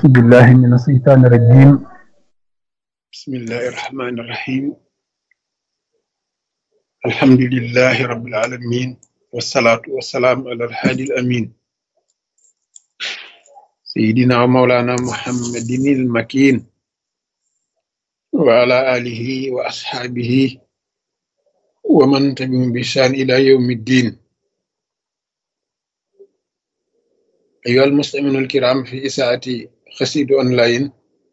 أعوذ بالله من الشيطان الرجيم. بسم الله الرحمن الرحيم. الحمد لله رب العالمين، والصلاة والسلام على الهادي الأمين سيدنا ومولانا محمد المكين وعلى آله وأصحابه ومن تبعهم بإحسان إلى يوم الدين. أيها المستمعون الكرام، في إذاعة قصيدة أونلاين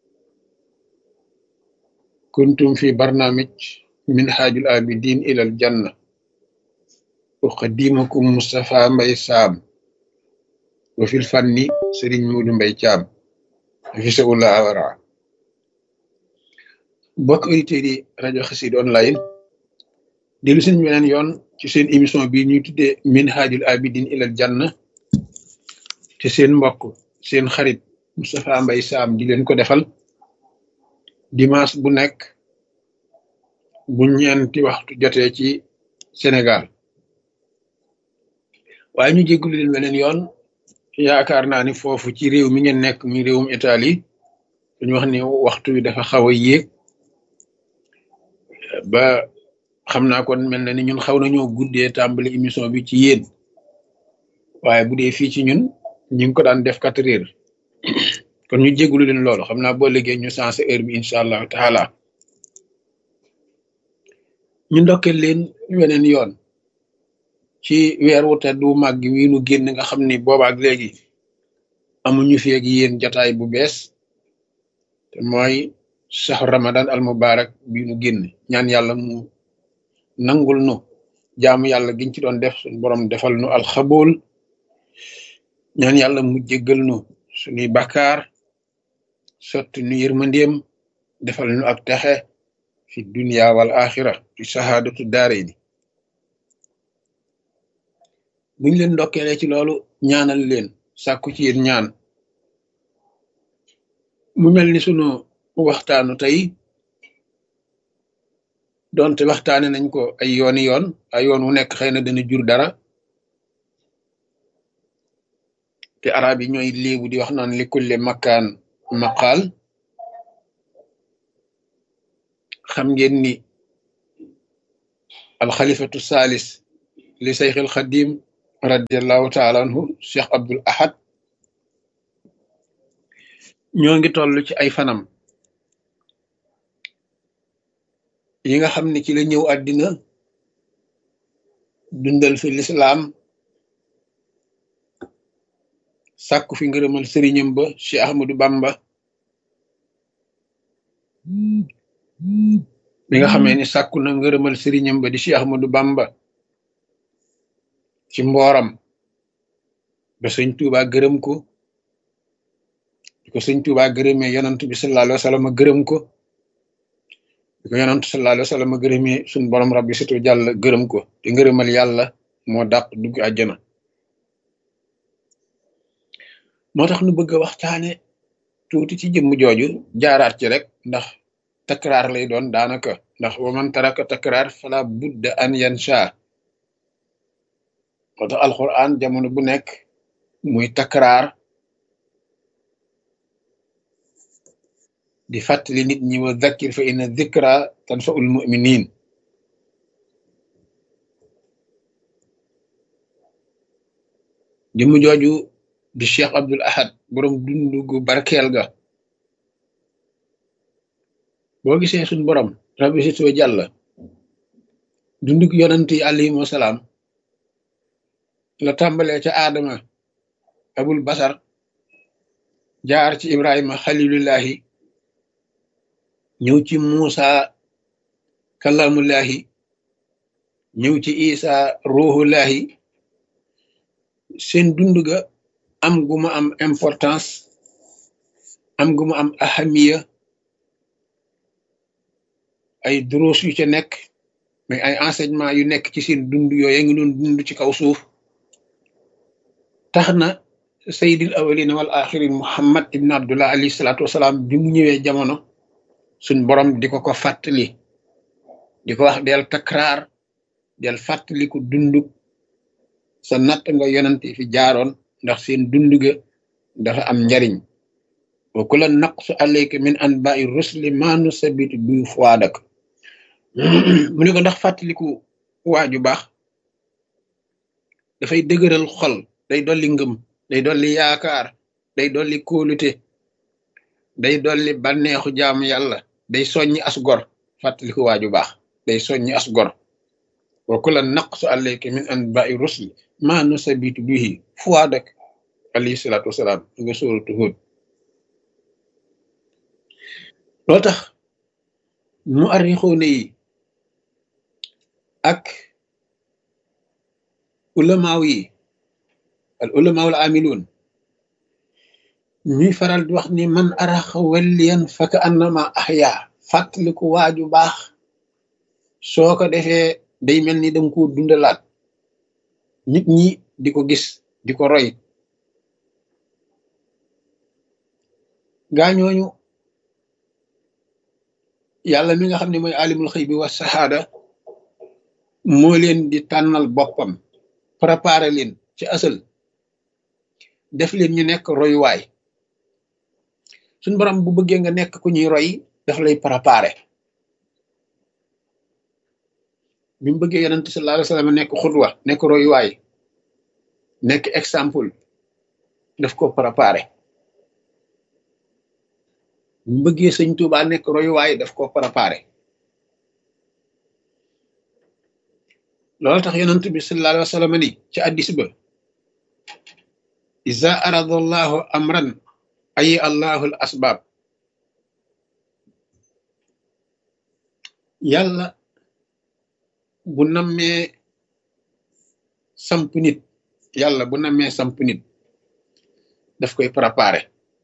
كنتم في برنامج منهاج العابدين إلى الجنة، أقدمكم مصطفى مباي سام، وفي الفن سيرين مودou Mbaye Thiam fi sawula awara. Bokk auditeurs yi rajo Xassida online dellu seen beneen yoon ci seen émission bi ñuy tuddee minhajul abidin ilal janna, te seen mbokk seen xarit Moustapha Mbaye Sam di leen ko defal dimanche bu nekk bu ñeenti waxtu jotee ci Sénégal. waaye ñu jéggulu leen beneen yoon, yaakaar naa ni foofu ci réew mi ngeen nekk muy réewum Italie dañu wax ni waxtu wi dafa xaw a yéeg ba xam naa kon mel na ni ñun xaw nañoo guddee tàmbali émission bi ci yéen, waaye bu dee fii ci ñun ñu ngi ko daan def 4 heures. kon ñu jéggulu leen loolu, xam naa boo liggéey ñu sensé heure bi incha allahu taala. ñu ndokkeel leen weneen yoon ci weer wu tedd wu màgg wi nu génn, nga xam ni boobaak léegi amuñu fi ak yéen jotaay bu bees, te mooy saxu ramadan al mubarak bi nu génn. ñaan yàlla mu nangul nu jaamu yàlla giñ ci doon def, suñu borom defal nu alxabool. ñaan yàlla mu jéggal nu suñuy bakkaar, sotti nu yërmandeem, defal nu ak texe fi dunya wal axira fi sahaadatu daarayni. buñ leen ndokkeelee ci loolu, ñaanal leen, sàkku ci yéen ñaan. mu mel ni sunu waxtaanu tey, doonte waxtaane nañ ko ay yooni yoon, ay yoon wu nekk xëy na dana jur dara, te arab yi ñooy léebu di wax naan li kulli makkaan maqaal. xam ngeen ni alxalifatu salis li sayxil xadim radiallahu taala anhu, Cheikh Abdul Ahad, ñoo ngi toll ci ay fanam yi nga xam ne ci la ñëw àddina dundal fi lislaam, sàkku fi ngërëmal sëriñam ba Cheikh Ahmadou Bamba. bi nga xamee ni sàkku na ngërëmal sëriñam ba di Cheikh Ahmadou Bamba ci mbooram, ba sëñ Tuubaa gërëm ko, di ko sëñ Tuubaa gërëmee yonantu bi sallallahu alayhi wa sallam gërëm ko, di ko yonantu sallallahu alayhi wa sallam gërëmee suñ borom rabbi situ jàll gërëm ko, te ngërëmal yàlla moo dàq dugg àjjana. moo tax nu bëgg a waxtaane tuuti ci jëmm jooju, jaaraat ci rek ndax takraar lay doon daanaka, ndax wa man taraka takraar fala budda an yansha. moo tax alquran jamono bu nekk muy takraar di fàttali nit ñi, wa dhakkir fa inna dhikra tanfa'ul mu'minin. jëmm jooju di Cheikh Abdul Ahad, borom dundu gu barkeel ga. boo gisee suñ borom rabbi si tuwa jàlla dundug yonent yi alayhimu wasalaam la tàmbalee ca aadama abul basar, jaar ci ibrahima xalilullahi, ñëw ci muusa kalamullahi, ñëw ci isa ruhullahi. seen dund ga am gu mu am importance, am gu mu am ahamiya, ay duruus yu ca nekk, mais ay enseignement yu nekk ci seen dund yooyu ngi doon dund ci kaw suuf. tax na sayyidil awwalina wal axirin muhammad ibn abdullah alayhi salaatu wasalaam bi mu ñëwee jamono, suñ borom di ko fàttali, di ko wax del takraar, del fàttali ko dundug sa natt nga yonante fi jaaroon, ndax seen dund ga dafa am njariñ. wa kullan naqsu alayka min anba'i rusli ma nusabitu bi fuadak mu ne ko ndax fàttaliku waaju baax dafay dëgëral xol, day dolli ngëm, day dolli yaakaar, day dolli kóolute, day dolli bànneexu jaamu yàlla, day soññi as gor. fàttaliku waaju baax day soññi as gor. wa kullan naqsu alayka min anba'i rusli ma nusabitu bihi fuadak alayhi salaatu wasalaam nga sóoratu Hud. loo tax mu arrixoone yi ak ulamaaw yi al ulamaaw al amiluun ñuy faral di wax ni man araxa walliyan faka annama ahya. fàttaliku waaju baax soo ko defee day mel ni danga ko dundalaat, nit ñi di ko gis di ko roy. gaañooñu yàlla mi nga xam ne mooy alimul xëy bi wa saxaada moo leen di tànnal boppam, préparé leen ci asal, def leen ñu nekk royuwaay. suñ borom bu bëggee nga nekk ku ñuy roy daf lay préparé. bi mu bëggee yonent sallallahu alayhi wa sallam nekk xudwa, nekk royuwaay, nekk exemple, daf ko préparé. bi mu bëggee sëñ Tuubaa nekk royuwaay daf ko préparé. loolu tax yonent bi sallallahu alayhi wa sallam ni ci addis ba iza arada allahu amran ayi allahu al asbab. yàlla bu nammee samp nit, yàlla bu nammee samp nit daf koy préparé.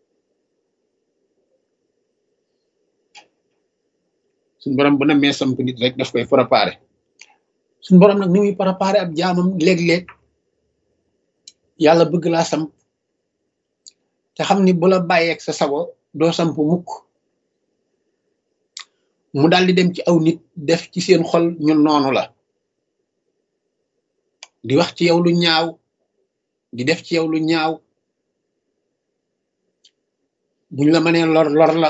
suñ borom bu nammee samp nit rek daf koy préparé. suñ borom nag ni muy préparé ab jaamam léeg-léeg yàlla bëgg laa samp te xam ni bu la bàyyeeg sa sago doo samp mukk, mu daal di dem ci aw nit def ci seen xol ñun noonu la, di wax ci yow lu ñaaw, di def ci yow lu ñaaw, buñ la mënee lor la,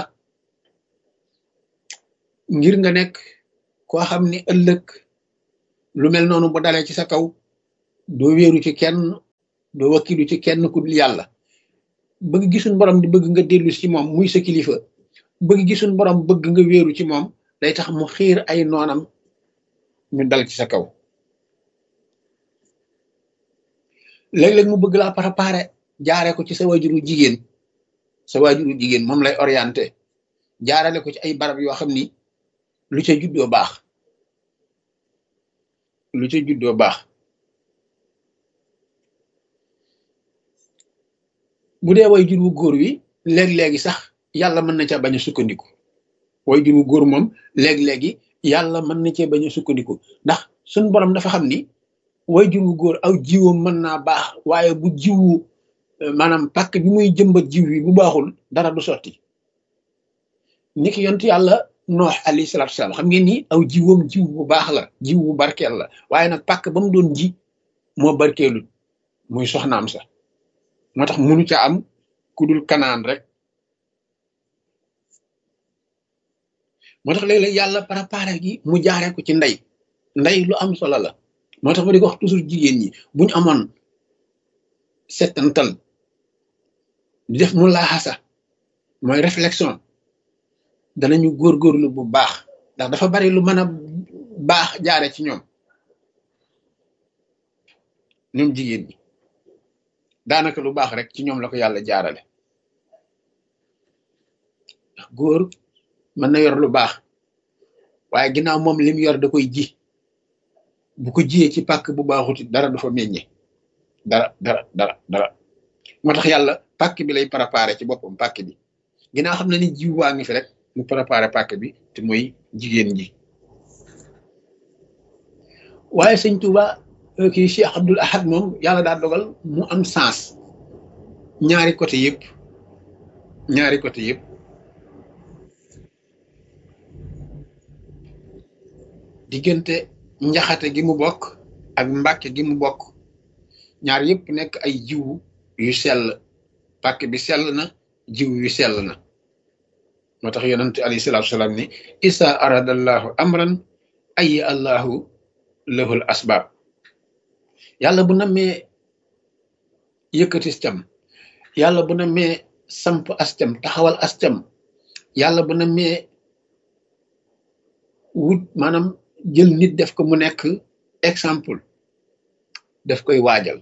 ngir nga nekk koo xam ni ëllëg lu mel noonu bu dalee ci sa kaw doo wéeru ci kenn, doo wakkilu ci kenn ku dul yàlla. bëgg gisuñ borom di bëgg nga dellu ci moom muy sa kilifa, bëgg gisuñ borom bëgg nga wéeru ci moom, day tax mu xiir ay noonam ñu dal ci sa kaw. léeg-léeg mu bëgg laa préparé jaare ko ci sa waajuru jigéen, sa waajuru jigéen moom lay orienté jaarale ko ci ay barab yoo xam ni lu ca juddoo baax, lu ca juddoo baax. bu dee waajur wu góor wi léeg-léegi sax yàlla mën na ca bañ a sukkandiku. waajur wu góor moom léeg-léegi yàlla mën na cee bañ a sukkandiku, ndax suñ borom dafa xam ni waajur wu góor aw jiwam mën naa baax, waaye bu jiwu maanaam pàkk bi muy jëmbat jiw wi bu baaxul dara du sotti. niki yontu yàlla noox alayhi salaatu wasalaam xam ngeen ni aw jiwam jiw bu baax la, jiw bu barkeel la, waaye nag pàkk ba mu doon ji moo barkeelul, muy soxnaam sa, moo tax munu ca am ku dul kanaan rek. moo tax léeg-léeg yàlla préparé gi mu jaaree ko ci ndey lu am solo la. moo tax ma di ko wax toujours jigéen ñi buñ amoon settantal di def mu laaxasa mooy réflexion, danañu góorgóorlu bu baax, ndax dafa bari lu mën a baax jaare ci ñoom jigéen ñi. daanaka lu baax rek ci ñoom la ko yàlla jaarale. ndax góor mën na yor lu baax, waaye ginnaaw moom lim yor da koy ji, bu ko jiyee ci pàkk bu baaxuti dara du fa meññe, dara. moo tax yàlla pàkk bi lay préparé ci boppam, pàkk bi ginnaaw xam na ni jiw waa ngi fi rek mu préparé pàkk bi te mooy jigéen ji. waaye sëñ Tuuba kii Cheikh Abdoul Ahad moom yàlla daa dogal mu am sens ñaari côté yëpp. diggante njaxate gi mu bokk ak mbàkke gi mu bokk, ñaar yëpp nekk ay jiwu yu sell. pàkk bi sell na, jiw wi sell na moo tax yonent alayhi salaatu salaam ni isa aradallahu amran ayi allahu lahul asbaab yàlla bu nammee yëkkati cam yàlla bu nammee samp ascam taxawal ascam yàlla bu nammee wut maanaam jël nit def ko mu nekk exemple daf koy waajal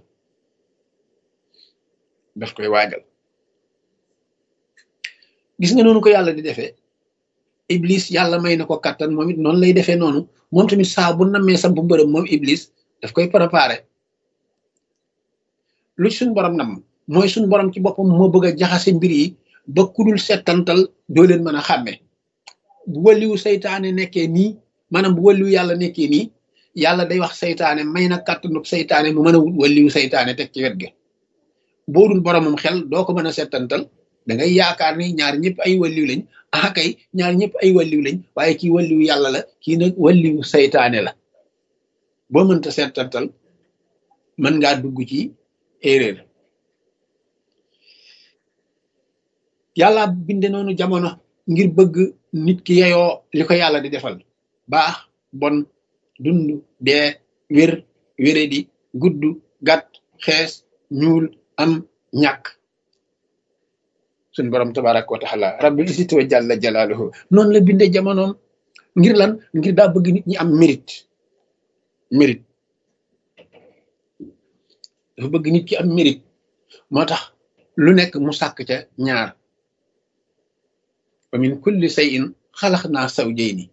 gis nga noonu ko yàlla di defee iblis yàlla may na ko kattan moom it noonu lay defee noonu moom tamit saa bu nammee samp mbërëm moom iblis daf koy préparé lu ci suñ borom nam mooy suñ borom ci boppam moo bëgg a jaxase mbir yi ba kudul settantal doo leen mën a xàmme bu wàlliwu saytaane nekkee nii maanaam bu wàlliwu yàlla nekkee nii yàlla day wax saytaane may na kàttanub saytaane mu mën a wut wàlliwu saytaane teg ci wet ga boo dul boromam xel doo ko mën a settantal da ngay yaakaar ni ñaar ñëpp ay wàlliw lañ kay ñaar ñëpp ay wàlliw lañ waaye kii wàlliwu yàlla la kii nag wàlliwu saytaane la boo mënta settantal mën ngaa dugg ci erreur yàlla binde noonu jamono ngir bëgg nit ki yeyoo li ko yàlla di defal baax bon dund dee wér wéredi gudd gàtt xees ñuul am ñàkk suñ borom tabaraka wa taala rabbil izzati wa jalla jalaaluhu noonu la binde jamonoom ngir lan ngir daa bëgg nit ñi am mérite dafa bëgg nit ki am mérite moo tax lu nekk mu sàkk ca ñaar wa min kulli shay'in xalaqnaa zawjayni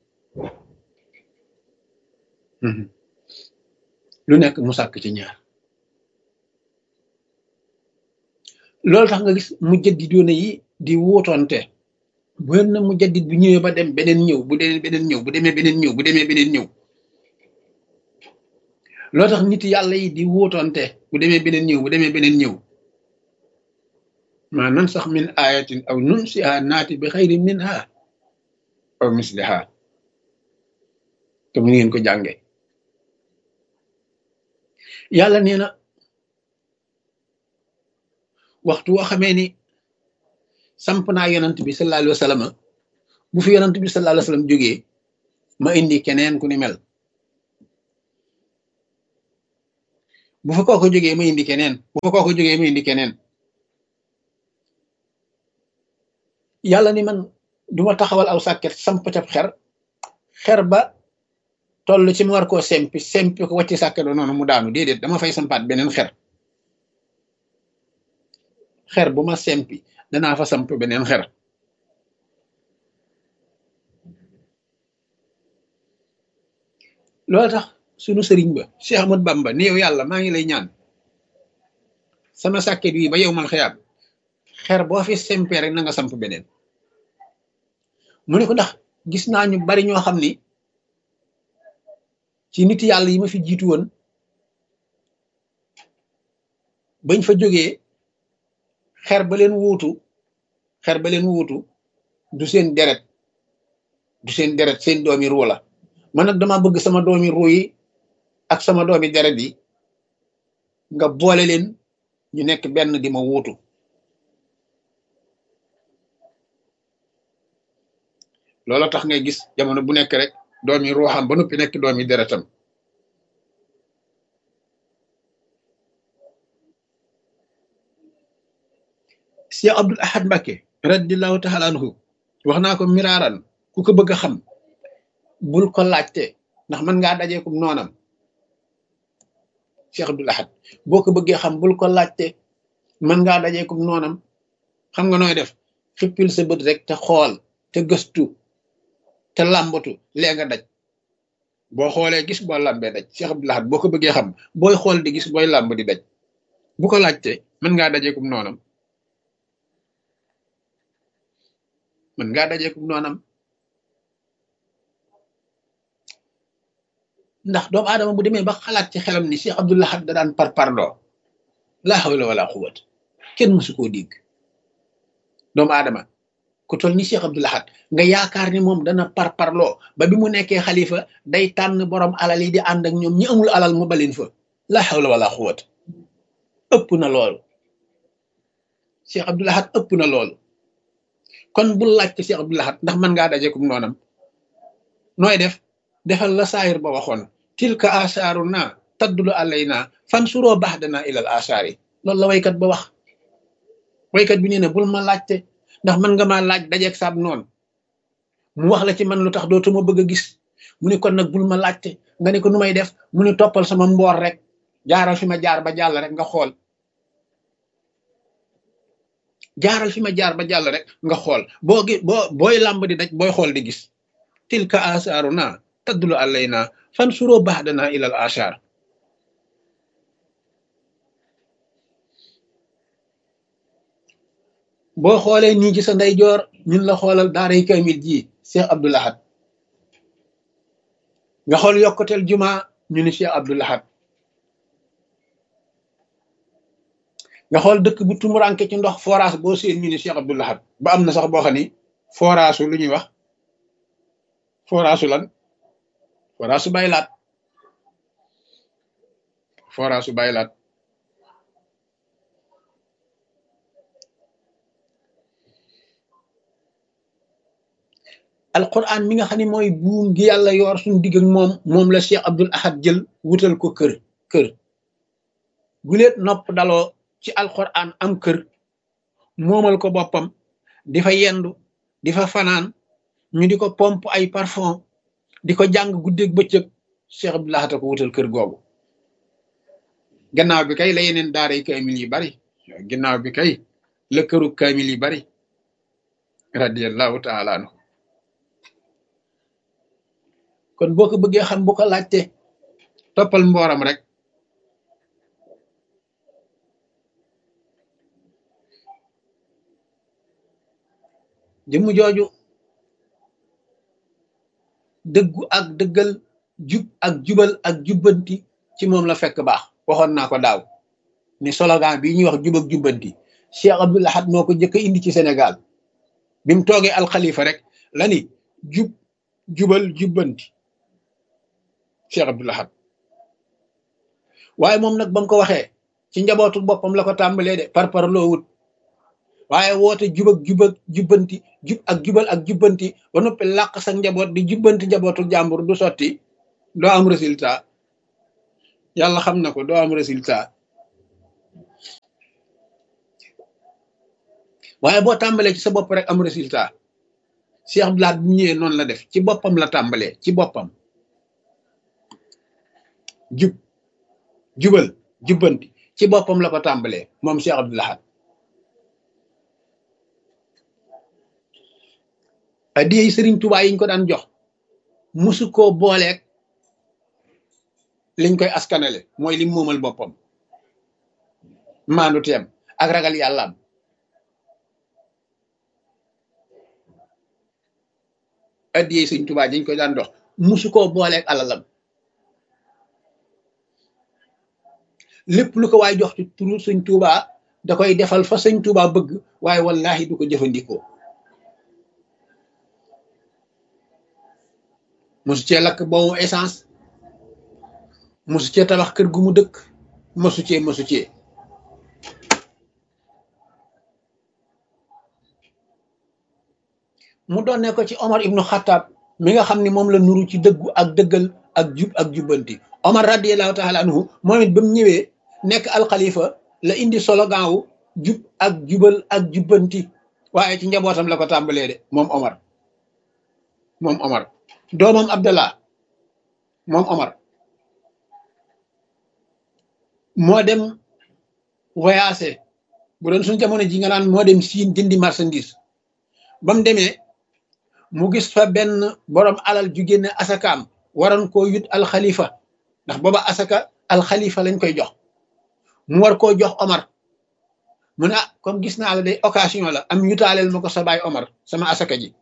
lu nekk mu sàkk ci ñaar loolu tax nga gis mujjaddidoona yi di wuutoonte bu na mujaddid bu ñëwee ba dem beneen ñëw bu demee beneen ñëw bu demee beneen ñëw bu demee beneen ñëw loolu tax nit yàlla yi di wuutoonte bu demee beneen ñëw bu demee beneen ñëw maa nan sax min ayatin aw nunsiha naati bi xayri minha aw misliha te mu ngeen ko jànge yàlla nee na waxtu woo xamee ni samp naa yonant bi sallallahu alayhi wa sallam bu fi yonant bi sallallahu alayhi wa sallam jógee ma indi keneen ku ni mel bu fa kooko jógee ma indi keneen bu fa kooko jógee ma indi keneen yàlla ni man duma taxawal aw sàkket samp ca xer ba toll ci mu war koo sempi ko wàcci sàkket do noonu mu daanu déedéet dama fay sampaat beneen xer bu ma sempi danaa fa samp beneen xer loolu tax sunu sëriñ ba Cheikh Ahmad Bamba ni yow yàlla maa ngi lay ñaan sama sàkket wi ba yow mal xiyaam xer boo fi sempee rek na nga samp beneen mu ne ko ndax gis naa ñu bari ñoo xam ni ci nit yàlla yi ma fi jiitu woon bañ fa jógee xer ba leen wuutu du seen deret seen doomi ruu la man nag dama bëgg sama doomi ruu yi ak sama doomi deret yi nga boole leen ñu nekk benn di ma wuutu loolu tax ngay gis jamono bu nekk rek doomi ruuxam ba noppi nekk doomi deretam Cheikh Abdoul Ahad Mbacké radiyallahu taala anhu wax naa ko miraaran ku ko bëgg a xam bul ko laajte ndax mën ngaa dajeekum noonam Cheikh Abdoul Ahad boo ko bëggee xam bul ko laajte mën ngaa dajeekum noonam xam nga nooy def xippil sa bët rek te xool te gëstu te làmbatu lee nga daj boo xoolee gis boo làmbee daj Cheikh Abdoul Ahad boo ko bëggee xam booy xool di gis booy làmb di daj bu ko laajte mën ngaa dajeekum noonam ndax doomu aadama bu demee ba xalaat ci xelam ni Cheikh Abdoul Ahad da daan parparloo laa hawla wala quwwata kenn mësu koo dégg doomu aadama ku toll ni Cheikh Abdoul Ahad nga yaakaar ni moom dana parparloo ba bi mu nekkee xalifa day tànn borom alal yi di ànd ak ñoom ñi amul alal mu balin fa laa hawla wala quwwata ëpp na loolu Cheikh Abdoul Ahad ëpp na loolu kon bul laaj ci Cheikh Abdou Lahad ndax mën ngaa dajekum noonam nooy def defal la saayir ba waxoon tilka asaaru naa taddulu alayna fan suroo baax danaa ilal asaar yi loolu la waykat ba wax waykat bi nee na bul ma laajte ndax mën nga maa laaj dajeeg saab noonu mu wax la ci man lu tax dootuma bëgg a gis mu ne kon nag bul ma laajte nga ne ko nu may def mu ne toppal sama mboor rek jaaral fi ma jaar ba jàll rek nga xool jaaral fi ma jaar ba jàll rek nga xool booy làmb di daj booy xool di gis tilka asaaru naa taddulu alayna fan suroo baax danaa ilal asaar boo xoolee nii ci sa ndeyjoor ñun la xoolal daaray kamil ji Cheikh Abdou Lahad nga xool yokkuteel juma ñu ni Cheikh Abdou Lahad nga xool dëkk bu tumuranke ci ndox forage boo seen ñu ni Cheikh Abdou Lahad ba am na sax boo xam ni forage lu ñuy wax forage lan forage su baylaat forage su baylaat alquran mi nga xam ne mooy buum gi yàlla yor suñu digg ak moom la Cheikh Abdoul Ahad jël wutal ko kër guleet nopp daloo ci alquran am kër moomal ko boppam di fa yendu di fa fanaan ñu di ko pompe ay parfum di ko jàng guddeeg bëccëg Cheikh Abdoul Ahad ko wutal kër googu gannaaw bi kay la yeneen daaray kaamil yi bari gannaaw bi kay la këru kaamil yi bari radiyallahu taala anhu kon boo ko bëggee xam bu ko laajte toppal mbooram rek jëmm jooju dëggu ak dëggal jub ak jubal ak jubbanti ci moom la fekk baax waxoon naa ko daaw ni slogan bii ñuy wax jub ak jubbanti Cheikh Abdoul Ahad moo ko njëkk a indi ci Sénégal bi mu toogee alxalifa rek la ni jub jubal jubbanti Cheikh Abdoul Ahad waaye moom nag ba mu ko waxee ci njabootu boppam la ko tàmbalee de par loo wut waaye woote jub ak jubbanti jub ak jubal ak jubbanti ba noppi làq sa njaboot di jubbanti njabootu jàmbur du sotti doo am résultat yàlla xam na ko doo am résultat waaye boo tàmbalee ci sa bopp rek am résultat Cheikh Abdoul Ahad bu ñëwee noonu la def ci boppam la tàmbalee ci boppam jubal jubbanti ci boppam la ko tàmbalee moom Cheikh Abdoul Ahad adiyey Sëriñ Tuubaa yiñ ko daan jox musu koo booleeg liñ koy askanale mooy lim moomal boppam maandu teem ak ragal yàllaam adiyey Sëriñ Tuubaa yiñ ko daan jox musu koo booleeg alalam lépp lu ko waay jox ci turu Sëñ Tuubaa da koy defal fa Sëñ Tuubaa bëgg waaye wallahi du ko jëfandikoo mosu cee lakk boobu essence mosu cee tabax kër gu mu dëkk mosu cee mu doon ne ko ci Omar ibnu Xattaab mi nga xam ne moom la nuru ci dëggu ak dëggal ak jub ak jubbanti Omar radiyallahu taala anhu moom it ba mu ñëwee nekk alxalifa la indi slogan wu jub ak jubal ak jubbanti waaye ci njabootam la ko tàmbalee de moom Omar doomam Abdallah moom Omar moo dem voyagé bu doon suñu jamono ji nga naan moo dem Siin jëndi marchandise ba mu demee mu gis fa benn borom alal ju génne asakaam waroon koo yut alxalifa ndax booba asaka alxalifa lañ koy jox mu war koo jox Omar mu ne comme gis naa la day occasion la am yutaaleel ma ko sa baay Omar sama asaka ji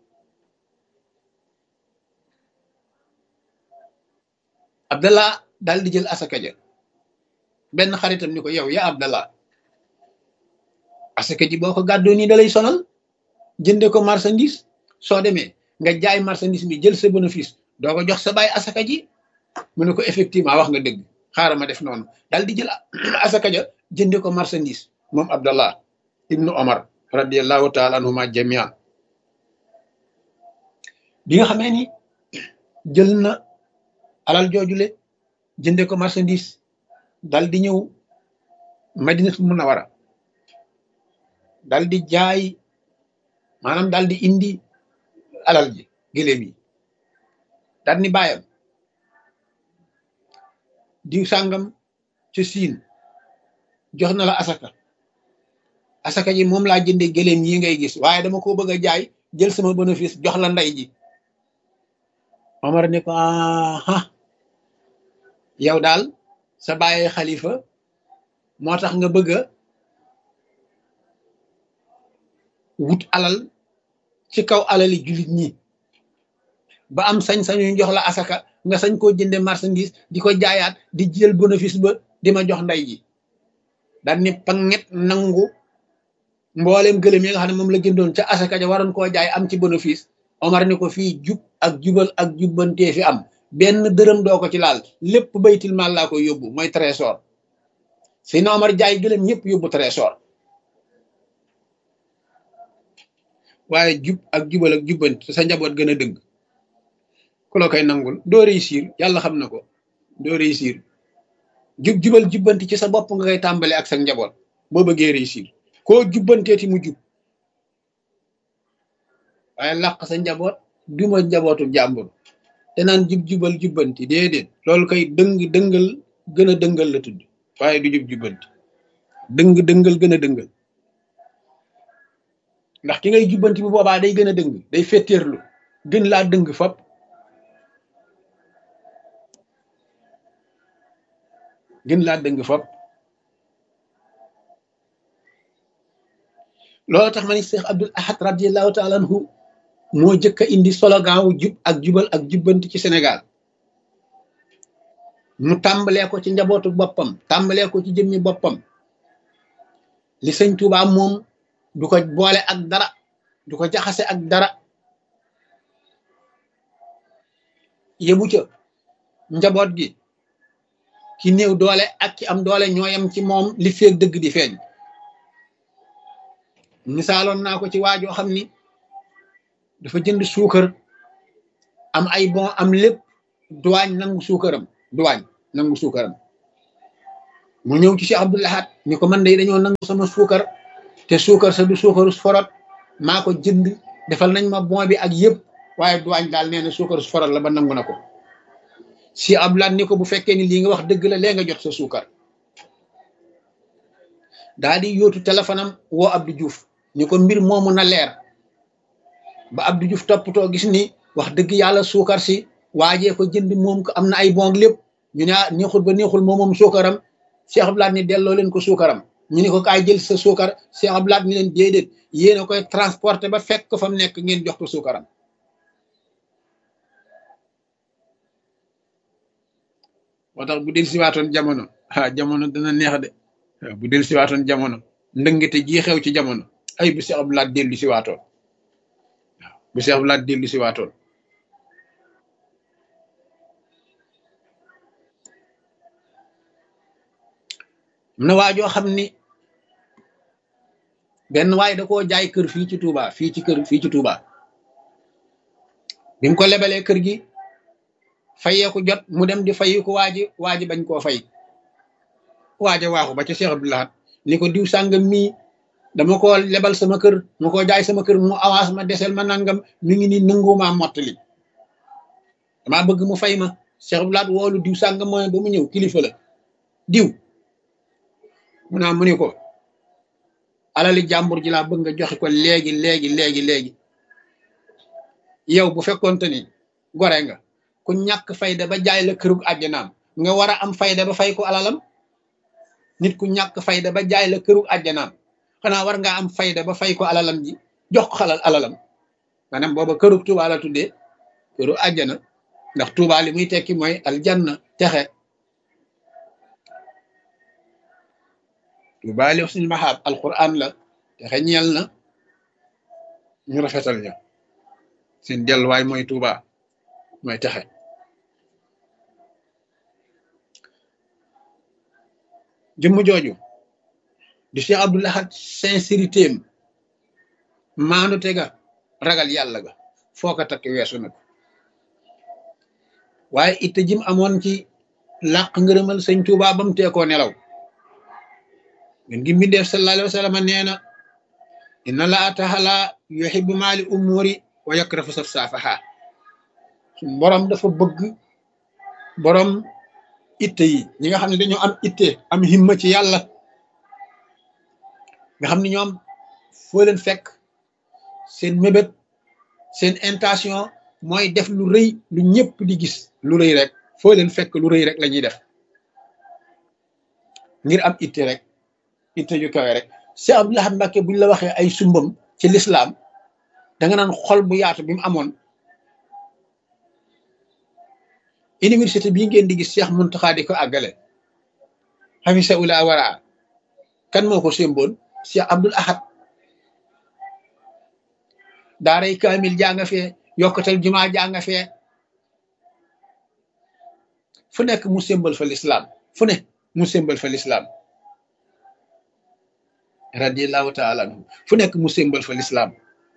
Abdallah daal di jël asaka ja benn xaritam ni ko yow yaa Abdallah asaka ji boo ko gàddoo nii da lay sonal jënde ko marchandise soo demee nga jaay marchandise mi jël sa bénéfice doo ko jox sa baay asaka ji mu ne ko effectivement wax nga dëgg xaaral ma def noonu daal di jël asaka ja jënde ko marchandise moom Abdallah ibnu Omar radiyallahu taala anhuma jamian bi nga xamee ni jël na alal joojule jënde ko marchandise dal di ñëw Madinatul Munawara dal di jaay maanaam dal di indi alal ji gëléem yi dal ni bàyyam diw sàngam ci siin jox na la asaka ji moom laa jënde gëléem yi ngay gis waaye dama ko bëgg a jaay jël sama bénéfice jox la ndey ji Omar ne ko aha yow daal sa bàyyi xalifa moo tax nga bëgg a wut alal ci kaw alali jullit ñi ba am sañ-sañu jox la asaka nga sañ koo jënde marchandise di ko jaayaat di jël bénéfice ba di ma jox ndey ji daal ni panget nangu mboolem gëlëm yi nga xam ne moom la jëndoon ca asaka ja waroon koo jaay am ci bénéfice Omar ni ko fii jub ak jubal ak jubbantee fi am benn dërëm doo ko ci laal lépp baytil maal laa koy yóbbu mooy trésor si na Omar jaay gëlëm ñëpp yóbbu trésor waaye jub ak jubal ak jubbanti sa njaboot gën a dëgg ku la koy nangul doo réussir yàlla xam na ko doo réussir jubal jubbanti ci sa bopp nga koy tàmbale ak sa njaboot boo bëggee réussir koo jubbanteeti mu jub waaye làq sa njaboot duma njabootu jàmbur te naan jubal jubbanti déedéet loolu koy dëngal gën a dëngal la tudd waaye du jubbanti dëngal gën a dëngal ndax ki ngay jubbanti bu boobaa day gën a dëng day fetteerlu gën laa dëng fop loolu tax ma ni Cheikh Abdoul Ahad radiallahu taala anhu moo jëkk a indi slogan wu jub ak jubal ak jubbanti ci Sénégal mu tàmbalee ko ci njabootu boppam tàmbalee ko ci jëmmi boppam li sëñ Tuubaa moom du ko boole ak dara du ko jaxase ak dara yebu ca njaboot gi ki néew doole ak ki am doole ñooyam ci moom li feeg dëgg di feeñ misaaloon naa ko ci waajoo xam ni dafa jënd suukar am ay bon am lépp duwaañ nangu suukaram mu ñëw ci Cheikh Abdoul Ahad ni ko man de dañoo nangu sama suukar te suukar sa du suukaru forot maa ko jënd defal nañ ma bon bi ak yëpp waaye duwaañ daal nee na suukaru forot la ba nangu na ko si Abdoul ni ko bu fekkee ni lii nga wax dëgg la lee nga jot sa suukar daa di yóotu téléphone am woo Abdou Diouf ni ko mbir moomu na leer ba Abdou Diouf toppatoo gis ni wax dëgg yàlla suukar si waajee ko jënd moom ko am na ay bon lépp ñu ne neexul ba neexul moom suukaram Cheikh Abdoul ni delloo leen ko suukaram ñu ne ko kaay jël sa suukar Cheikh Abdoul ni leen déedéet yéen a koy transporté ba fekk ko fa mu nekk ngeen jox ko suukaram moo tax bu del siwaatoon jamono jamono dana neex de bu del siwaatoon jamono ndëngate ji xew ci jamono ay bu Cheikh Abdoul dellu siwaatoon bu Cheikh Abdoul dellu siwaatoon am na waajoo xam ni benn waay da koo jaay kër fii ci Touba fii ci Touba bi mu ko lebalee kër gi fayeeku jot mu dem di fayi ko waaji bañ koo fay waaja waaxu ba ca Cheikh Abdoul Ahad ni ko diw sàngam mii dama ko lebal sama kër ma ko jaay sama kër mu avance ma desel ma nangam mi ngi ni nangumaa mottali damaa bëgg mu fay ma Cheikh Abdoul Ahad woolu diw sàngam mooy ba mu ñëw kilifa la diw mu naa mu ni ko alali jàmbur ji laa bëgg nga joxe ko léegi yow bu fekkoonte ni gore nga ku ñàkk fayda ba jaay la kërug àjjanaam nga war a am fayda ba fay ko alalam nit ku ñàkk fayda ba jaay la kërug àjjanaam xanaa war ngaa am fayda ba fay ko alalam ji jox ko alalam maanaam booba kërug Tuubaa la tuddee këru àjjana ndax Tuubaa li muy tekki mooy aljanna texe Tuubaa li husnil mahaab alquran la texe ñeel na ñu rafetal ña seen delluwaay mooy Tuubaa mooy texe jëmm jooju di Cheikh Abdoul Ahad sincérité am maandu te ga ragal yàlla ga foo ko takk weesu na ko waaye itte jim amoon ci làq ngërëmal sëñ Tuubaa ba mu teekoo nelaw ngeen gi mbindeef sallallahu alayhi wa sallam nee na inna laa taala yuhibbu maali umuri wa yakrahu safsafaha suñ borom dafa bëgg borom itte yi ñi nga xam ne dañoo am itte am himma ci yàlla nga xam ne ñoom foo leen fekk seen mébét seen intention mooy def lu rëy lu ñëpp di gis lu rëy rek foo leen fekk lu rëy rek la ñuy def ngir am itte rek itte ju kawe rek Cheikh Abdou Lahad Mbacké buñ la waxee ay sumbam ci lislaam da nga naan xol bu yaatu bi mu amoon université bii ngeen di gis Cheikh Mountakha di ko àggale xafisa ula wara kan moo ko sémboon Cheikh Abdou Lahad daaray kaamil jaa nga fee yokkatal jumaa jaa nga fee fu nekk mu sémbal fa lislaam fu ne mu sémbal fa lislaam radiyallahu taala anhu fu nekk mu sémbal fa lislaam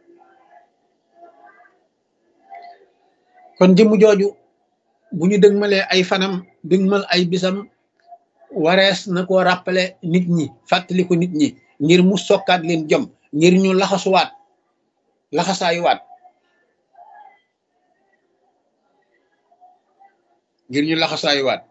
kon jëmm jooju bu ñu dëgmalee ay fanam dëgmal ay bisam warees na koo rappelé nit ñi fàttali ko nit ñi ngir mu sokkaat leen jom ngir ñu laxasuwaat laxasaayuwaat ngir ñu laxasaayuwaat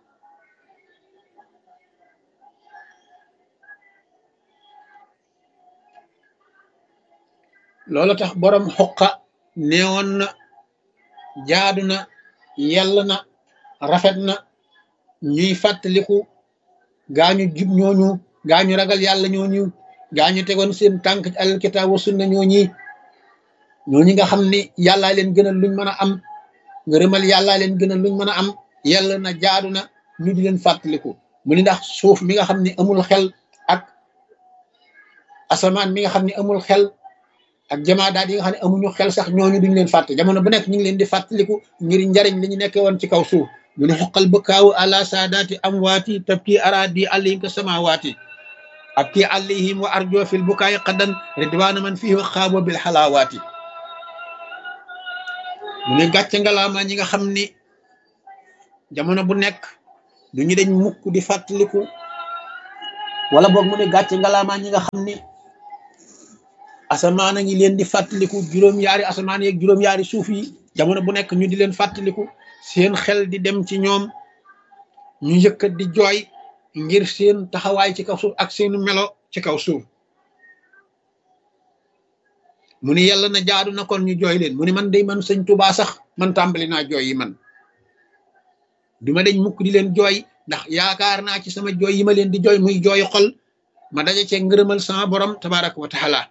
loolu tax borom xoqa neewoon na jaadu na yell na rafet na ñuy fàttaliku gaañu jub ñooñu gaañu ragal yàlla ñooñu gaañu tegoon seen tànk ci alkitaab wa sunna ñooñi nga xam ni yàllaa leen gënal luñ mën a am ngërëmal yàllaa leen gënal luñ mën a am yell na jaadu na ñu di leen fàttaliku mu ni ndax suuf mi nga xam ne amul xel ak asamaan mi nga xam ne amul xel ak jamaadaat yi nga xam ne amuñu xel sax ñooñu duñ leen fàtte jamono bu nekk ñu ngi leen di fàttaliku ngir njariñ li ñu nekkee woon ci kaw suuf mu ne xoqal bëkkaawu ala saadaati amwaati tabki araadi alayhim ka samawaati abki alayhim wa arjo fil bukaay qaddan ridwaana man fihi wa xaabo bil xalaawaati mu ne gàcce ngalaama ñi nga xam ni jamono bu nekk du ñu dañ mukk di fàttaliku wala boog mu ne gàcce ngalaama ñi nga xam ni asamaan a ngi leen di fàttaliku juróom-yaari asamaan yeeg juróom-yaari suuf yi jamono bu nekk ñu di leen fàttaliku seen xel di dem ci ñoom ñu yëkkat di jooy ngir seen taxawaay ci kaw suuf ak seenu melo ci kaw suuf mu ni yàlla na jaadu na kon ñu jooy leen mu ni man day man sëñ Tuubaa sax man tàmbali naa jooy yi man duma dañ mukk di leen jooy ndax yaakaar naa ci sama jooy yi ma leen di jooy muy jooy xol ma daje cee ngërëmal sama borom tabaraka wa taala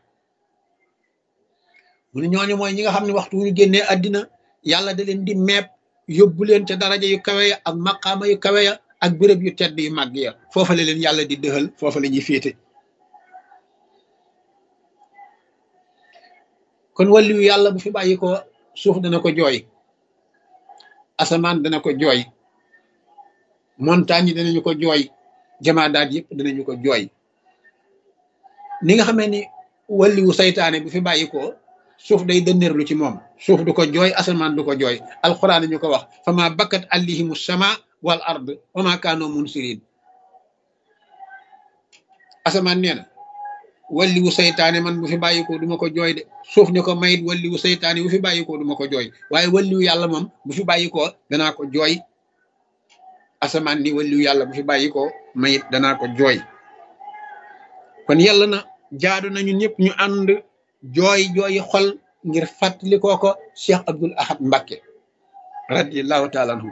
mu ne ñooñu mooy ñi nga xam ne waxtu wu ñu génnee àddina yàlla da leen di meeb yóbbu leen ca daraja yu kawe ya ak maqaama yu kawe ya ak béréb yu tedd yu màgg ya foofa la leen yàlla di dëxal foofa la ñuy féete kon wàlliwu yàlla bu fi bàyyi ko suuf dana ko jooy asamaan dana ko jooy montagne yi danañu ko jooy jamaadaat yëpp danañu ko jooy ni nga xamee ni wàlliwu saytaane bu fi bàyyi ko suuf day dënneerlu ci moom suuf du ko jooy asamaan du ko jooy alquran ñu ko wax fama bakkat alayhimu sama wal ard wa ma kaanu munsirin asamaan nee na walliwu saytaane man bu fi bàyyikoo duma ko jooy de suuf ni ko mayit walliwu saytaane bu fi bàyyikoo duma ko jooy waaye walliwu yàlla moom bu fi bàyyikoo danaa ko jooy asamaan ni walliwu yàlla bu fi bàyyikoo mayit danaa ko jooy kon yàlla na jaadu nañu ñëpp ñu ànd jooyi xol ngir fàttalikoo ko Cheikh Abdoul Ahad Mbacké radiyallahu taala anhu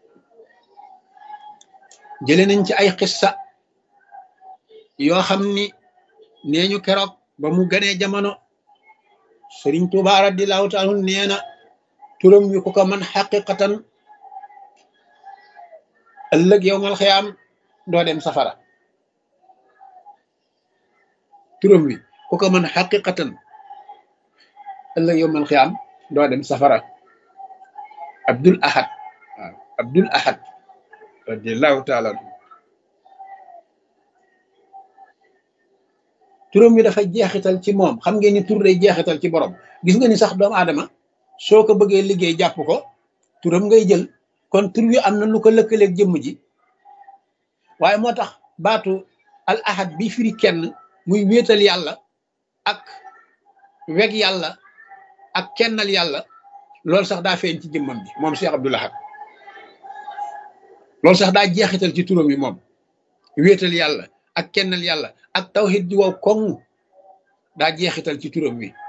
jële nañ ci ay xissa yoo xam ni nee ñu keroog ba mu ganee jamono Sëriñ Tuubaa radiyallahu taala anhu nee na turam wi ku ko man xaqiqatan ëllëg yowmal xiyaam doo dem safara turam wi ku ko man xaqiqatan ëllëg yowmal xiyaam doo dem safara Abdoul Ahad waaw Abdoul Ahad radiyallahu taala anhu turam wi dafa jeexital ci moom xam ngeen ni tur day jeexital ci borom gis nga ni sax doomu aadama soo ko bëggee liggéey jàpp ko turam ngay jël kon tur wi am na lu ko lëkkaleeg jëmm ji waaye moo tax baatu al ahad bi firi kenn muy wéetal yàlla ak weg yàlla ak kennal yàlla loolu sax daa feeñ ci jëmmam bi moom Cheikh Abdoul Ahad loolu sax daa jeexital ci turam yi moom wéetal yàlla ak kennal yàlla ak tawhid ji wow koŋ daa jeexital ci turam wi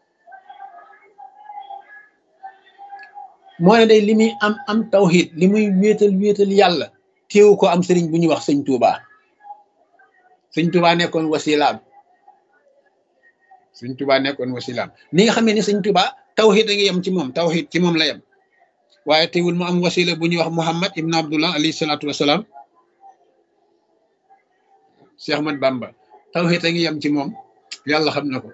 moo ne day li muy am tawhid li muy wéetal yàlla téewu ko am sëriñ bu ñuy wax sëñ Touba sëñ Touba nekkoon wasilaam sëñ Touba nekkoon wasilaam ni nga xam ne ni sëñ Touba tawhid a ngi yem ci moom tawhid ci moom la yem waaye teewul mu am wasila bu ñuy wax Muhammad ibn Abdullah alayhi salaatu wasalaam Cheikh Ahmad Bamba tawhid a ngi yem ci moom yàlla xam na ko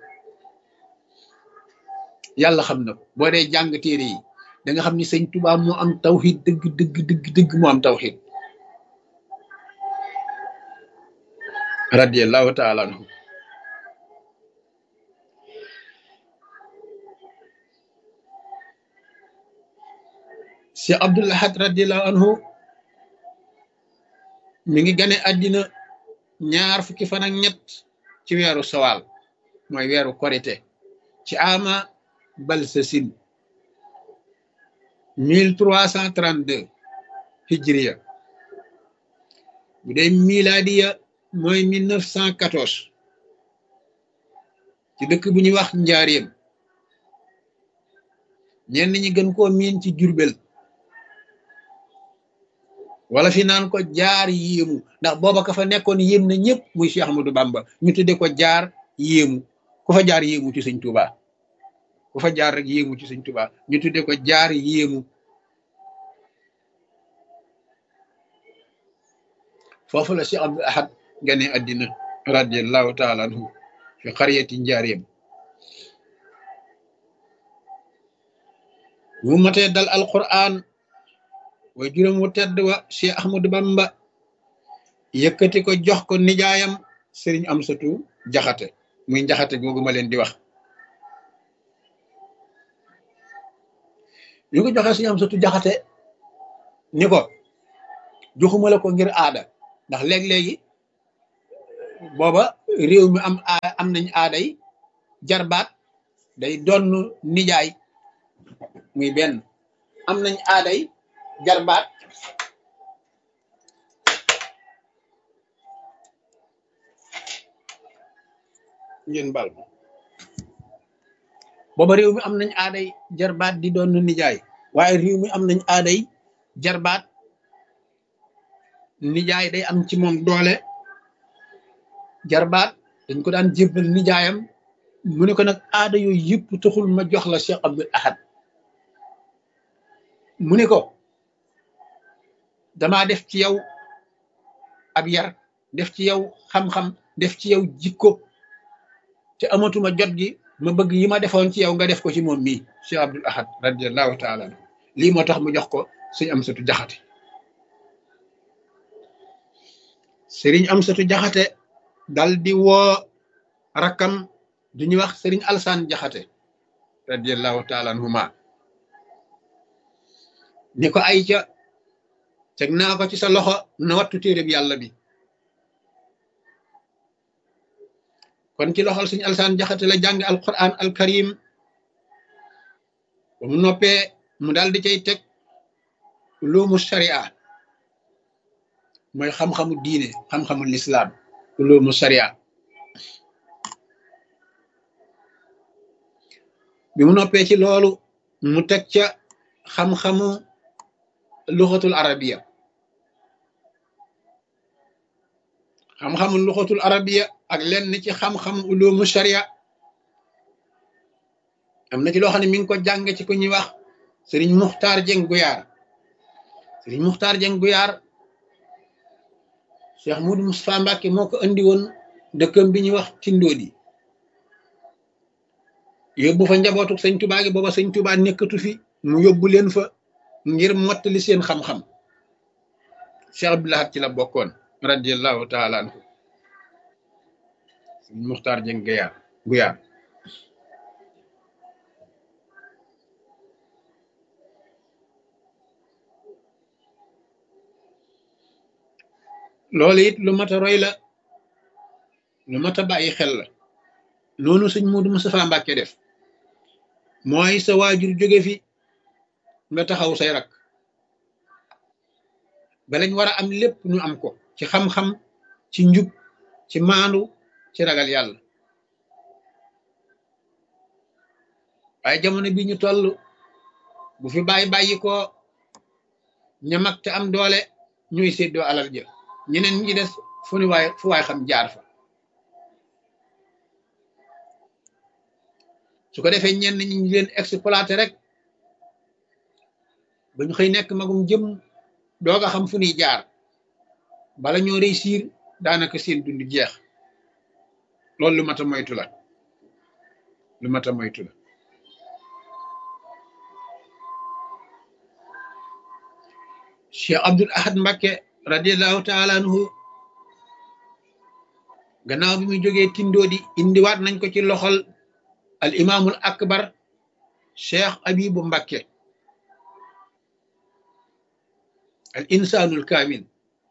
yàlla xam na ko boo dee jàng téere yi da nga xam ni sëñ Touba moo am tawhid dëgg moo am tawhid radiyallahu taala anhu Cheikh Abdoul Ahad radiyallahu anhu mi ngi gane àddina ñaar fukki fan ak ñett ci weeru sawal mooy weeru korite ci ama balsasin 1332 hijriya bu dee miladiya mooy 1914 ci dëkk bu ñuy wax njaareem ñenn ñi gën koo miin ci Jurbel wala fi naan ko jaar yéemu ndax booba ka fa nekkoon yéem na ñëpp muy Cheikh Ahmadou Bamba ñu tudde ko jaar yéemu ku fa jaar yéemu ci sëñ Touba ku fa jaar rek yéemu ci sëñ Touba ñu tudde ko jaar yéemu foofu la Cheikh Abdoul Ahad gane àddina radiyallahu taala anhu fi xariyati njaareem mu matee dal alquran way juróom wu tedd wa Cheikh Ahmadou Bamba yëkkati ko jox ko nijaayam Sëriñ Amsatu Jaxate muy njaxate googu ma leen di wax ñu ko joxee Sëriñ Amsatu Jaxate ni ko joxuma la ko ngir aada ndax léeg-léegi booba réew mi am nañ aaday jarbaat day donn nijaay muy benn am nañ aaday jarbaat ngeen bal booba réew mi am nañ aaday jarbaat di doon nijaay waaye réew mi am nañ aaday jarbaat nijaay day am ci moom doole jarbaat dañ ko daan jébbal nijaayam mu ne ko nag aada yooyu yëpp taxul ma jox la Cheikh Abdoul Ahad mu ne ko damaa def ci yow ab yar def ci yow xam-xam def ci yow jikko te amatuma jot gi ma bëgg yi ma defoon ci yow nga def ko ci moom mii Cheikh Abdoul Ahad radiyallahu taala anhu lii moo tax mu jox ko sëñ Amsatu Jaxate sëriñ Amsatu Jaxate dal di woo rakkam du ñuy wax sëriñ Alsaan Jaxate radiyallahu taala anhuma ni ko ay ca teg naa ko ci sa loxo na wattu téereb yàlla bi kon ci loxol sëriñ Alsaan Jaxate la jàng alquran alkarim ba mu noppee mu daal di cay teg ulumu sharia mooy xam-xamu diine xam-xamu lislaam ulumu sharia bi mu noppee ci loolu mu teg ca xam-xamu luxatul arabiya xam-xamu luxatul arabiya ak lenn ci xam-xamu ulumu sharia am na ci loo xam ne mi ngi ko jàng ci ku ñuy wax Sëriñ Muxtaar Jeng Guyaar Sëriñ Muxtaar Jeng Guyaar Cheikh Moudou Moustapha Mbacke moo ko andi woon dëkkam bi ñuy wax Tindoodi yóbbu fa njabootu sëñ Tuubaa gi booba sëñ Tuubaa nekkatu fi mu yóbbu leen fa ngir mottali seen xam-xam Cheikh Abdoul Ahad ci la bokkoon radiyallahu taala anhu Sëriñ Muxtaar Jeng Guyaar loolu it lu mat a roy la, lu mat a bàyyi xel la. noonu sëñ Moodu Mustafaa Mbàkke def mooy sa waajur jóge fi nga taxaw say rak ba lañ war a am lépp ñu am ko ci xam-xam, ci njub, ci maandu, ci ragal yàlla. waaye jamono bi ñu toll bu fi bàyyi ko ña mag te am doole ñuy séddoo alal ja, ñeneen ñi des fu waay xam jaar fa. su ko defee ñenn ñi ñu leen exploité rek ba ñu xëy nekk magum jëm doog a xam fu ñuy jaar bala ñoo réussir daanaka seen dund jeex. loolu lu mat a moytu la, lu mat a moytu la. Cheikh Abdul Ahad Mbacké radiallahu taala anhu gannaaw bi muy jógee Tindoodi indiwaat nañ ko ci loxol al imaamul akbar Cheikh Abibu Mbacké al insaanul kaamil.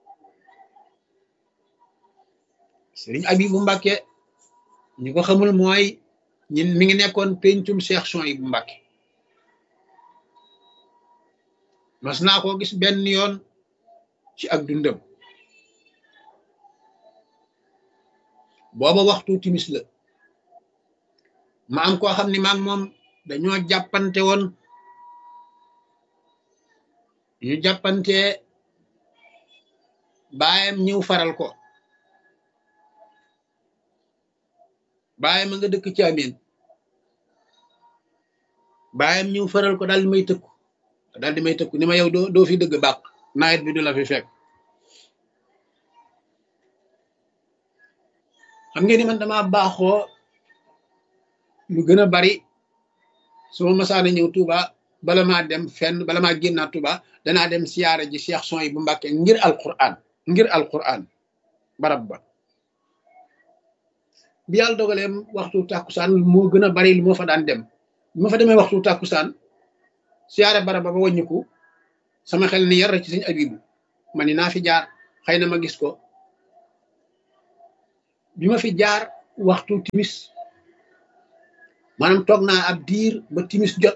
Sëriñ Abibu Mbacké ñi ko xamul mooy mi ngi nekkoon pencum Cheikh Souhaïbou Mbacké. mas naa koo gis benn yoon ci ak dundam, booba waxtu timis la, ma am koo xam ne maag moom dañoo jàppante woon. ñu jàppante baayam ñëw faral ko. baayam a nga dëkk ci Amin, baayam ñëw faral ko daal di may tëkku ni ma yow doo fi dëgg bàq, nawet bi du la fi fekk. xam ngeen ni man dama baaxoo lu gën a bari su ma masaana ñëw Touba bala maa dem fenn, bala maa génnaat Touba danaa dem siyaara ji Cheikh Souhaïbou Mbacké ngir alquran barab ba. bi yàlla dogaleem waxtu tàkkusaan moo gën a bari lu ma fa daan dem. bi ma fa demee waxtu tàkkusaan siyaare barab ba wàññiku sama xel ni yar ci sëñ Abibu, ma ni naa fi jaar xëy na ma gis ko. bi ma fi jaar waxtu timis, maanaam toog naa ab diir ba timis jot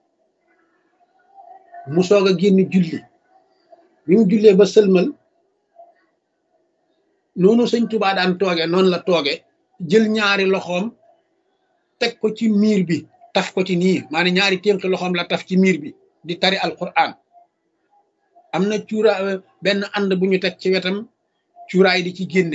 mu soog a génn julli. bi mu jullee ba sëlmal, noonu sëñ Tuubaa daan tooge noonu la tooge, jël ñaari loxoom teg ko ci miir bi, taf ko ci nii, maanaam ñaari ténk loxoom la taf ci miir bi di tari alquran. am na benn ànd bu ñu teg ci wetam, cuuraay di ci génne.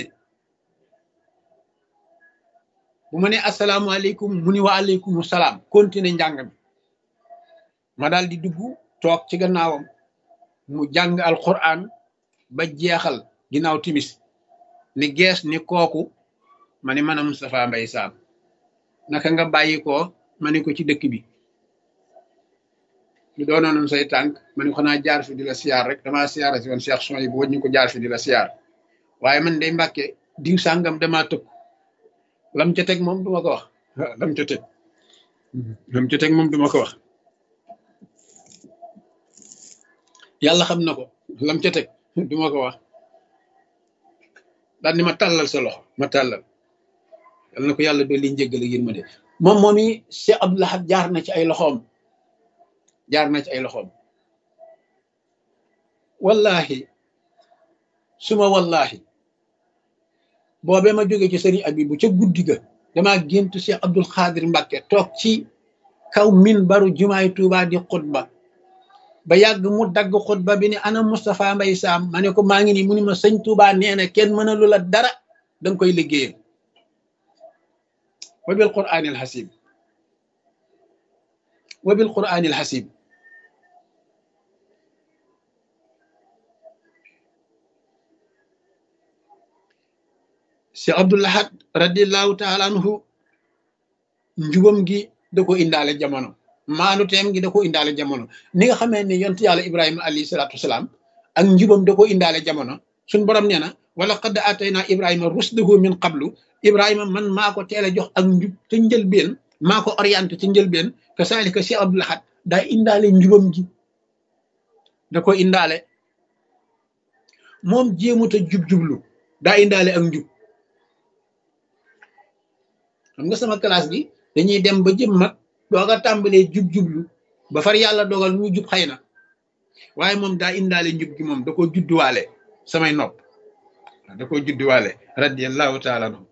bu ma ne asalaamaaleykum mu ni wa aleykum salaam, continuer njàng mi. ma daal di dugg toog ci gannaawam mu jàng alquran ba jeexal ginnaaw timis, ni gees ni kooku ma ni man a Moustapha Mbaye Sam, naka nga bàyyi ko? ma ni ko ci dëkk bi. lu doonoon say tànk? ma ni ko xanaa jaar fi di la siyaar rek, damaa siyaara si woon Cheikh Souhaïbou wañ ñu ko jaar fi di la siyaar, waaye man day Mbàkke diw sàngam damaa tëkk. lam ca teg moom duma ko wax. lam ca teg moom duma ko wax. yàlla xam na ko, lam ca teg duma ko wax. daal ni ma tàllal sa loxo, ma tàllal. yal na ko yàlla dolli njéggal ak yërmande. moom moomi Cheikh Abdoul Ahad jaar na ci ay loxoom, wallahi suma wallahi boobee ma jóge ci sëriñ Abibu ca guddi ga damaa géntu Cheikh Abdul Xaadir Mbàkke toog ci kaw minbaru jumaay Tuubaa di xutba ba yàgg mu dagg xutba bi ni ana Moustapha Mbaye Sam, ma ne ko maa ngi nii mu ni ma sëñ Tuubaa nee na kenn mënalu la dara, danga koy liggéeyal. wa bil quraanil hasiib, wa bil quraanil hasiib. Cheikh Abdoul Ahad radiallahu taala anhu njubam gi da ko indaale jamono, maanu teem gi da ko indaale jamono. ni nga xamee ne yonent yàlla Ibrahima alayhi salaatu wasalaam ak njubam da ko indaale jamono. suñ borom nee na wala qad atayna Ibrahima rusdahu min qablu, Ibrahima man maa ko teel a jox ak njub te njëlbeen, maa ko orienté ci njëlbeen. kasaalika Cheikh Abdoul Ahad daa indaale njubam gi, da ko indaale. moom jéemut a jub-jublu daa indaale ak njub. xam nga sama classe bi dañuy dem ba jëm mag dooga tàmbalee jub-jublu ba far yàlla dogal ñu jub xëy na waaye moom daa indaale njub gi, moom da koo judduwaale samay nopp, da koo judduwaale radiyallahu taala anhu.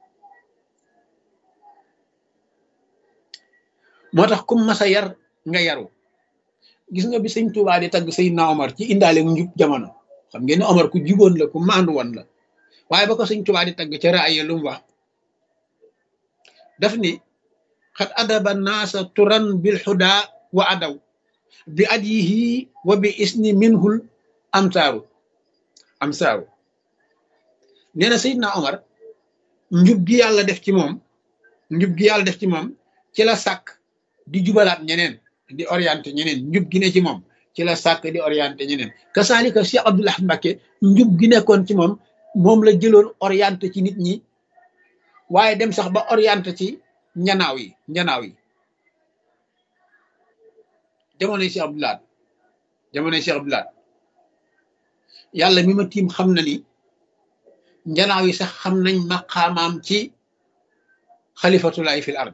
moo tax kum masa yar nga yaru. gis nga bi sëñ Tuubaa di tagg Seydina Omar ci indaale njub jamono, xam ngeen ne Omar ku juboon la, ku maandu woon la, waaye ba ko sëñ Tuubaa di tagg ca raaya lu mu wax daf ni xat adaba naasa turan bil xuda wa adaw bi adyihi wa bi isni minhul amsaaru nee na Seydina Omar njub gi yàlla def ci moom, njub gi yàlla def ci moom ci la sàkk di jubalaat ñeneen, di orienté ñeneen. njub gi ne ci moom ci la sàkk di orienté ñeneen. kasaalika Cheikh Abdoul Ahad Mbacké njub gi nekkoon ci moom moom la jëloon orienté ci nit ñi, waaye dem sax ba orienté ci njanaaw yi jamonoy Cheikh Abdoul Ahad, yàlla mi ma tiim xam na ni njanaaw yi sax xam nañ maqaamaam ci xalifatulaay fil ard.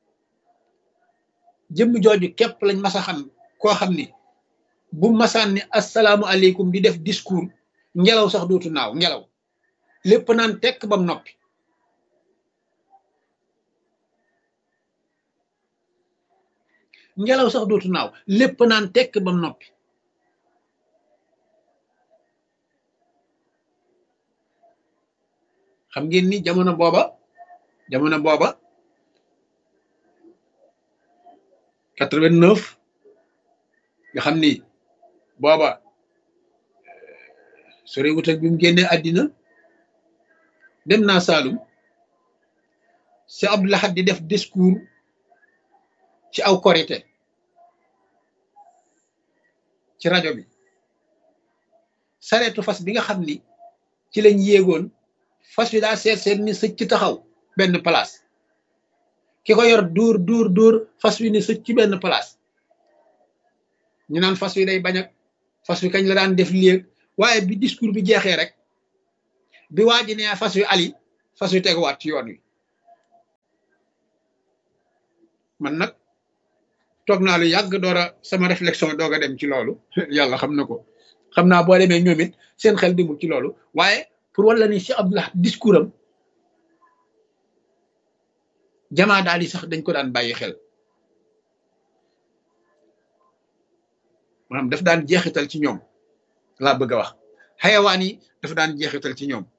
jëmm jooju képp lañ masa xam koo xam ni bu masaan ni asalaamu aleykum di def discours ngelaw sax dootu naaw, ngelaw lépp naan tekk bam noppi. ngelaw sax dootu naaw, lépp naan tekk bam noppi. xam ngeen ni jamono booba 89 nga xam ni booba sore wut ak bi mu génnee àddina dem naa Saalum, Cheikh Abdoul Ahad di def discours ci aw korité ci rajo bi. sareetu fas bi nga xam ni ci lañ yéegoon, fas wi daa seet ni sëcc taxaw benn place, ki ko yor dóor fas wi ni sëcc ci benn place. ñu naan fas wi day bañ ak fas wi kañ la daan def léeg, waaye bi discours bi jeexee rek bi waa ji nee fas wi ali, fas wi teguwaat ci yoon wi. man nag toog naa lu yàgg door a sama réflexion doog a dem ci loolu yàlla xam na ko, xam naa boo demee ñoom it seen xel demul ci loolu, waaye pour wala ni Cheikh Abdoul Ahad discours am jamaa daal di sax dañ ko daan bàyyi xel, maanaam daf daan jeexital ci ñoom laa bëgg a wax, xayawaan yi dafa daan jeexital ci ñoom.